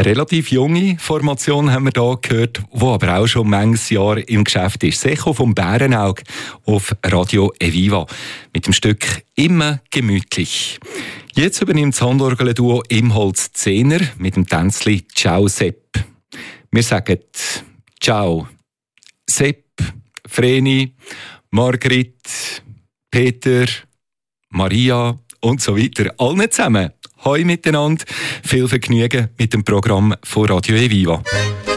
Eine relativ junge Formation haben wir hier gehört, die aber auch schon manches Jahr im Geschäft ist. Secho vom Bärenaug auf Radio Eviva mit dem Stück «Immer gemütlich». Jetzt übernimmt das Handorgel-Duo Imholz Zehner mit dem Tänzli «Ciao Sepp». Wir sagen «Ciao Sepp», Vreni, Margrit, Peter, Maria und so weiter. Allen zusammen. Hoi miteinander. Viel Vergnügen mit dem Programm von Radio Eviva.